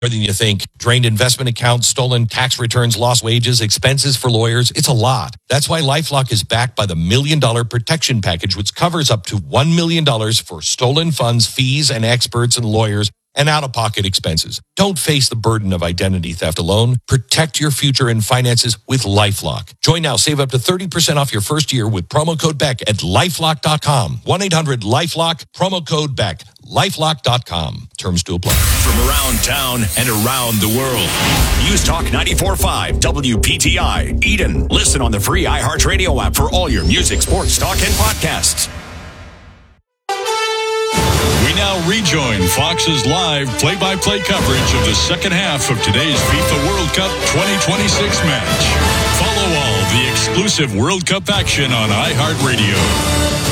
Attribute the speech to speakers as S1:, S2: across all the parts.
S1: than you think. Drained investment accounts, stolen tax returns, lost wages, expenses for lawyers. It's a lot. That's why LifeLock is backed by the $1 Million Protection Package, which covers up to $1 million for stolen funds, fees, and experts and lawyers and out-of-pocket expenses. Don't face the burden of identity theft alone. Protect your future and finances with LifeLock. Join now. Save up to 30% off your first year with promo code BECK at LifeLock.com. 1-800-LifeLock, promo code BECK. LifeLock.com. Terms to apply.
S2: From around town and around the world. News Talk 94.5 WPTI Eden. Listen on the free iHeartRadio app for all your music, sports, talk, and podcasts.
S3: We now rejoin Fox's live play-by-play coverage of the second half of today's FIFA World Cup 2026 match. Follow all the exclusive World Cup action on iHeartRadio.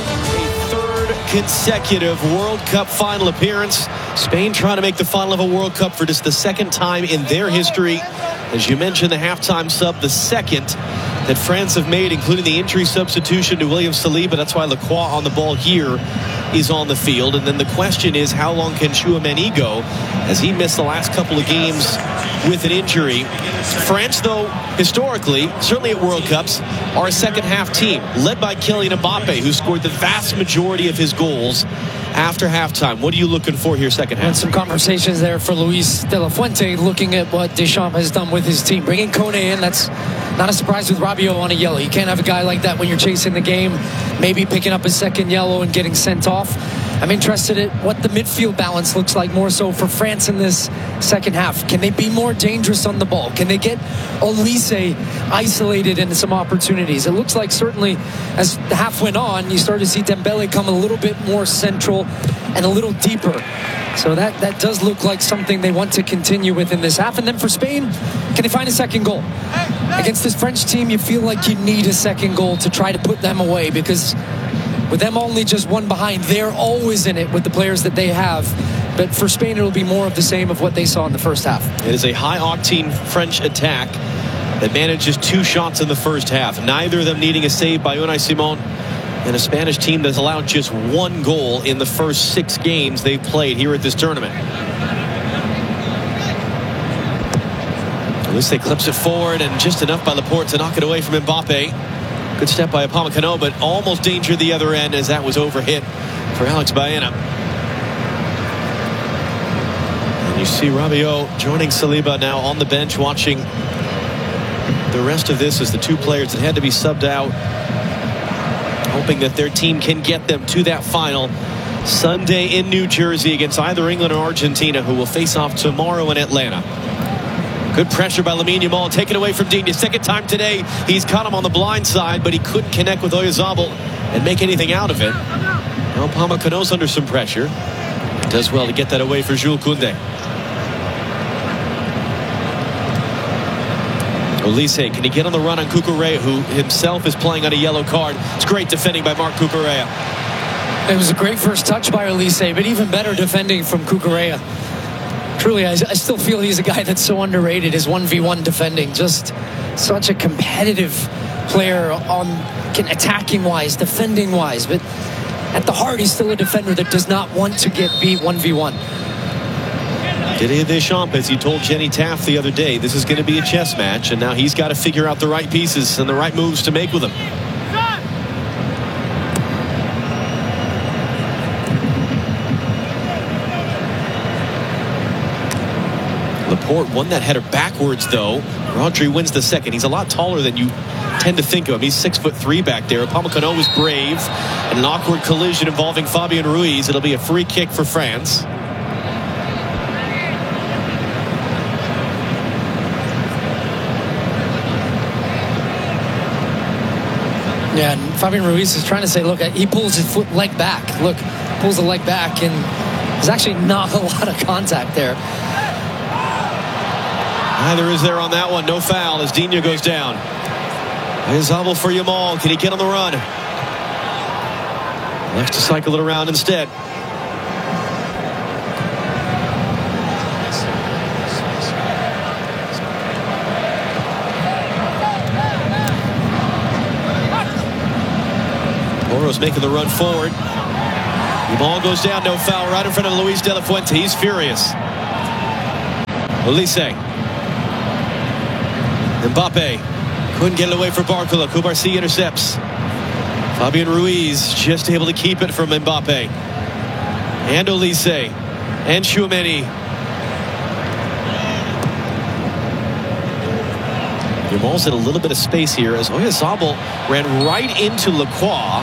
S4: Consecutive World Cup final appearance. Spain trying to make the final of a World Cup for just the second time in their history. As you mentioned, the halftime sub, the second that France have made, including the injury substitution to William Saliba. That's why Lacroix on the ball here is on the field. And then the question is, how long can Tchouaméni go, as he missed the last couple of games with an injury? France, though, historically, certainly at World Cups, are a second-half team, led by Kylian Mbappe, who scored the vast majority of his goals after halftime. What are you looking for here second half?
S5: And some conversations there for Luis de la Fuente, looking at what Deschamps has done with his team. Bringing Kone in, that's not a surprise with Rabiot on a yellow. You can't have a guy like that when you're chasing the game, maybe picking up a second yellow and getting sent off. I'm interested in what the midfield balance looks like more so for France in this second half. Can they be more dangerous on the ball? Can they get Olise isolated into some opportunities? It looks like certainly as the half went on, you started to see Dembele come a little bit more central and a little deeper. So that does look like something they want to continue with in this half. And then for Spain, can they find a second goal? Against this French team, you feel like you need a second goal to try to put them away, because with them only just one behind, they're always in it with the players that they have. But for Spain, it'll be more of the same of what they saw in the first half.
S4: It is a high-octane French attack that manages 2 shots in the first half, neither of them needing a save by Unai Simon, and a Spanish team that's allowed just 1 goal in the first 6 games they've played here at this tournament. Olise clips it forward, and just enough by Laporte to knock it away from Mbappe. Good step by Upamecano, but almost danger the other end as that was overhit for Alex Baena. And you see Rabiot joining Saliba now on the bench, watching the rest of this as the 2 players that had to be subbed out, hoping that their team can get them to that final Sunday in New Jersey against either England or Argentina, who will face off tomorrow in Atlanta. Good pressure by Lamine Yamal, taken away from Digne. Second time today, he's caught him on the blind side, but he couldn't connect with Oyarzabal and make anything out of it. Now Upamecano's under some pressure. He does well to get that away for Jules Koundé. Olise, can he get on the run on Cucurella, who himself is playing on a yellow card? It's great defending by Marc Cucurella.
S5: It was a great first touch by Olise, but even better defending from Cucurella. Truly, I still feel he's a guy that's so underrated. His 1v1 defending, just such a competitive player on attacking wise, defending wise, but at the heart he's still a defender that does not want to get beat 1v1.
S4: Didier Deschamps, as he told Jenny Taft the other day, this is going to be a chess match, and now he's got to figure out the right pieces and the right moves to make with them. Laporte won that header backwards, though. Rodri wins the second. He's a lot taller than you tend to think of him. He's 6'3" back there. Upamecano was brave. And an awkward collision involving Fabian Ruiz. It'll be a free kick for France.
S5: Yeah, and Fabian Ruiz is trying to say, look, he pulls his leg back. Look, pulls the leg back, and there's actually not a lot of contact there.
S4: Neither is there on that one. No foul as Digne goes down. Oyarzabal for Yamal. Can he get on the run? Likes to cycle it around instead. Oro's making the run forward. The ball goes down, no foul, right in front of Luis de la Fuente. He's furious. Olise. Mbappe couldn't get it away for Barcola. Cubarsí intercepts. Fabian Ruiz just able to keep it from Mbappe. And Olise. And Tchouaméni. Jamal's had a little bit of space here as Oyarzabal ran right into Lacroix.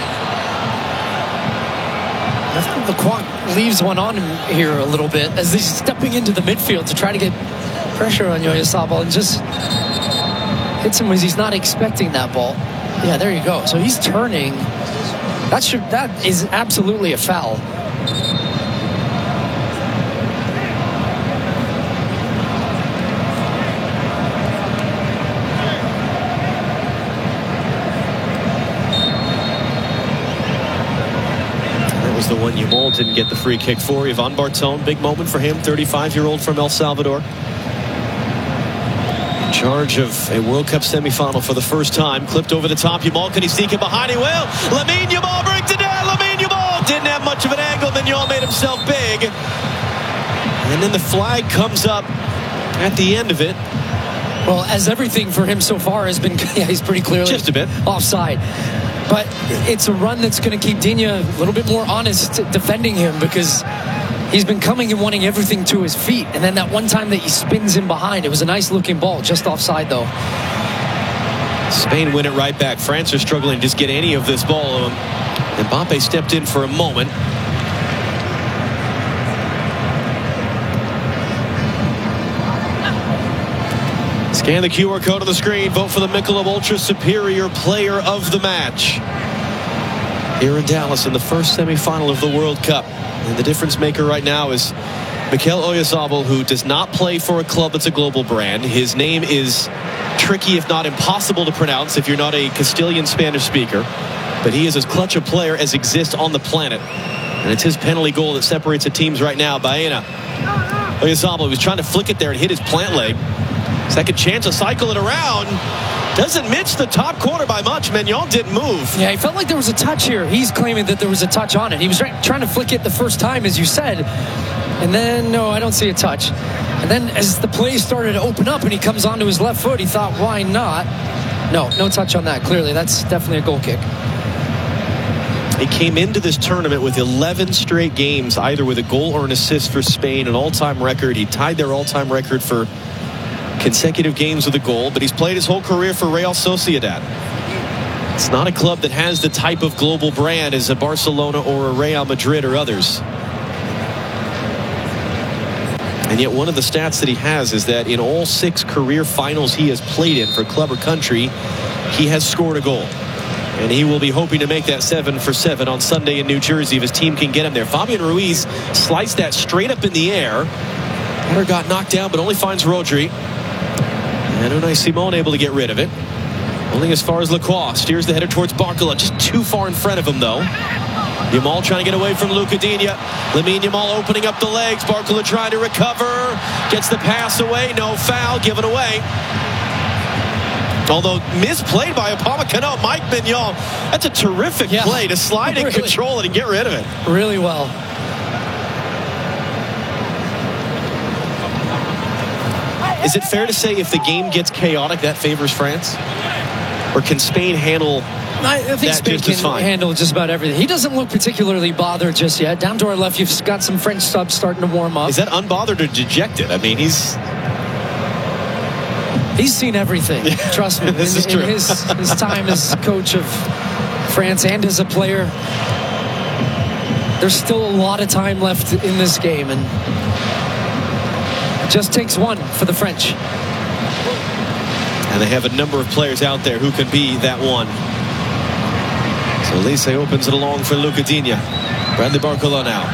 S5: I think Lacroix leaves one on him here a little bit as he's stepping into the midfield to try to get pressure on Oyarzabal and just hits him as he's not expecting that ball. Yeah, there you go. So he's turning. That is absolutely a foul.
S4: The one Yamal didn't get the free kick for. Ivan Bartone, big moment for him, 35-year-old from El Salvador. In charge of a World Cup semifinal for the first time. Clipped over the top. Yamal, can he sneak it behind? He will. Lamine Yamal brings it down. Lamine Yamal didn't have much of an angle. Mignon made himself big. And then the flag comes up at the end of it.
S5: Well, as everything for him so far has been, yeah, he's pretty clearly
S4: just a bit
S5: offside. But it's a run that's going to keep Digne a little bit more honest defending him because he's been coming and wanting everything to his feet. And then that one time that he spins him behind, it was a nice looking ball, just offside though.
S4: Spain win it right back. France are struggling to just get any of this ball. Mbappe stepped in for a moment. Scan the QR code on the screen. Vote for the Michelob Ultra Superior Player of the Match. Here in Dallas in the first semifinal of the World Cup. And the difference maker right now is Mikel Oyarzabal, who does not play for a club that's a global brand. His name is tricky, if not impossible to pronounce if you're not a Castilian Spanish speaker. But he is as clutch a player as exists on the planet. And it's his penalty goal that separates the teams right now. Baena. Oyarzabal was trying to flick it there and hit his plant leg. Second chance to cycle it around. Doesn't miss the top corner by much. Mignon didn't move.
S5: Yeah, he felt like there was a touch here. He's claiming that there was a touch on it. He was trying to flick it the first time, as you said. And then, no, I don't see a touch. And then as the play started to open up and he comes onto his left foot, he thought, why not? No touch on that. Clearly, that's definitely a goal kick.
S4: He came into this tournament with 11 straight games, either with a goal or an assist for Spain, an all-time record. He tied their all-time record for consecutive games with a goal, but he's played his whole career for Real Sociedad. It's not a club that has the type of global brand as a Barcelona or a Real Madrid or others. And yet one of the stats that he has is that in all 6 career finals he has played in for club or country, he has scored a goal. And he will be hoping to make that 7 for 7 on Sunday in New Jersey if his team can get him there. Fabian Ruiz sliced that straight up in the air. Header got knocked down, but only finds Rodri. And Unai Simon able to get rid of it. Only as far as Lacroix. Steers the header towards Barcola. Just too far in front of him, though. Yamal trying to get away from Luca Digne. Lamine Yamal opening up the legs. Barcola trying to recover. Gets the pass away. No foul. Given away. Although misplayed by Upamecano. Mike Mignon. That's a terrific play to slide and control it and get rid of it.
S5: Really well.
S4: Is it fair to say if the game gets chaotic, that favors France? Or can Spain handle
S5: I think Spain can handle just about everything. He doesn't look particularly bothered just yet. Down to our left, you've got some French subs starting to warm up.
S4: Is that unbothered or dejected? I mean, he's
S5: seen everything. Trust me.
S4: This is true.
S5: In his time as coach of France and as a player, there's still a lot of time left in this game, and just takes one for the French.
S4: And they have a number of players out there who can be that one. So Olise opens it along for Luca Digne. Bradley Barcola now.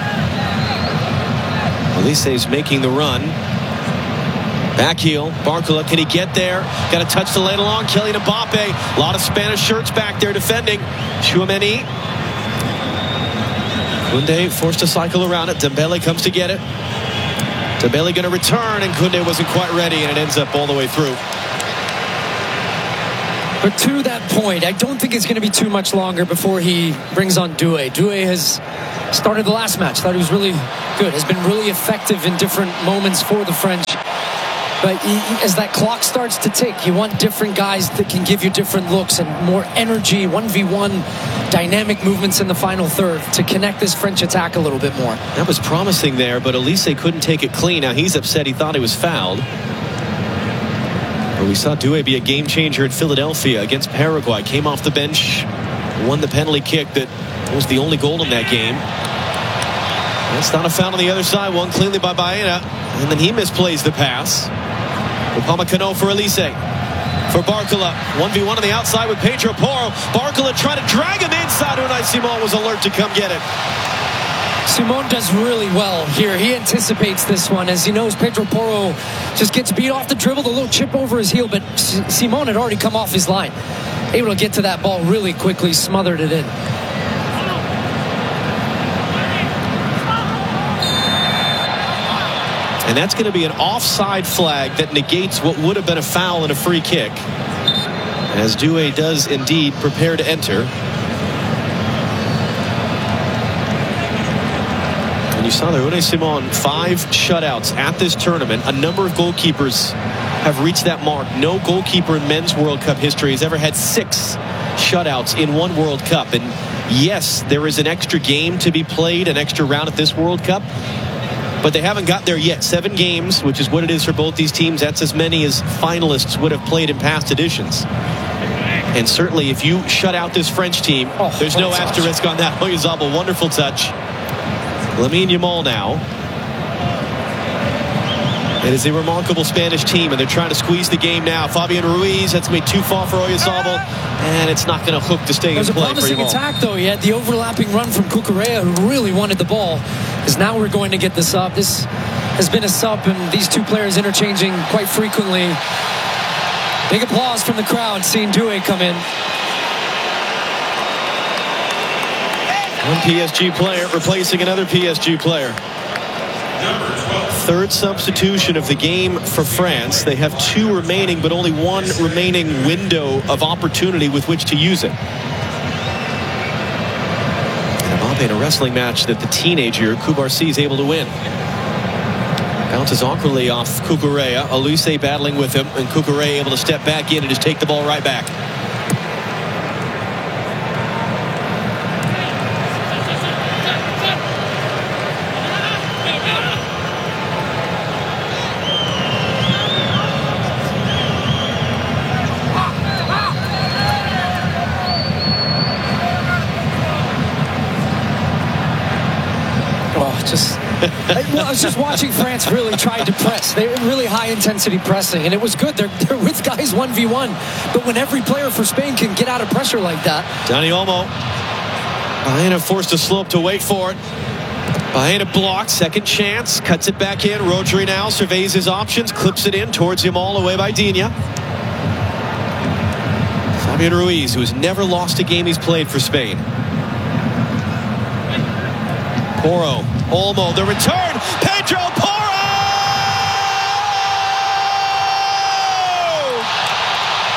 S4: Olise's making the run. Back heel. Barcola, can he get there? Got a touch to lay it along. Kylian Mbappe. A lot of Spanish shirts back there defending. Tchouaméni. Koundé forced to cycle around it. Dembele comes to get it. Dembele going to return, and Koundé wasn't quite ready, and it ends up all the way through.
S5: But to that point, I don't think it's going to be too much longer before he brings on Doué. Doué has started the last match. Thought he was really good. Has been really effective in different moments for the French. But as that clock starts to tick, you want different guys that can give you different looks and more energy, 1v1 dynamic movements in the final third to connect this French attack a little bit more.
S4: That was promising there, but Elise couldn't take it clean. Now he's upset. He thought he was fouled. But we saw Doué be a game changer in Philadelphia against Paraguay. Came off the bench, won the penalty kick that was the only goal in that game. That's not a foul on the other side. Won cleanly by Baena. And then he misplays the pass. Upamecano for Elise. For Barcola. 1v1 on the outside with Pedro Porro. Barcola trying to drag him inside. Unai Simon was alert to come get it.
S5: Simon does really well here. He anticipates this one as he knows Pedro Porro just gets beat off the dribble, the little chip over his heel, but Simon had already come off his line. Able to get to that ball really quickly, smothered it in.
S4: And that's going to be an offside flag that negates what would have been a foul and a free kick. As Doué does indeed prepare to enter. And you saw there, Unai Simon, 5 shutouts at this tournament. A number of goalkeepers have reached that mark. No goalkeeper in men's World Cup history has ever had 6 shutouts in one World Cup. And yes, there is an extra game to be played, an extra round at this World Cup. But they haven't got there yet. 7 games, which is what it is for both these teams. That's as many as finalists would have played in past editions. And certainly if you shut out this French team, there's no asterisk on that. Oyarzabal, wonderful touch. Lamine Yamal now. It is a remarkable Spanish team, and they're trying to squeeze the game now. Fabian Ruiz, that's going to be too far for Oyarzabal, and it's not going to hook to stay in play.
S5: There's a promising attack, though. He had the overlapping run from Cucurella, who really wanted the ball. As now we're going to get the sub. This has been a sub, and these two players interchanging quite frequently. Big applause from the crowd seeing Doué come in.
S4: One PSG player replacing another PSG player. Third substitution of the game for France. They have 2 remaining, but only 1 remaining window of opportunity with which to use it. And Mbappe in a wrestling match that the teenager Koubarsi is able to win. Bounces awkwardly off Cucurella. Olise battling with him, and Cucurella able to step back in and just take the ball right back.
S5: I was just watching France really try to press. They were really high-intensity pressing, and it was good. They're with guys 1v1, but when every player for Spain can get out of pressure like that.
S4: Dani Olmo. Baena forced to slope to wait for it. Baena blocked, second chance, cuts it back in. Rodri now surveys his options, clips it in towards Yamal, away by Digne. Fabian Ruiz, who has never lost a game he's played for Spain. Porro, Olmo, the return, Pedro Porro!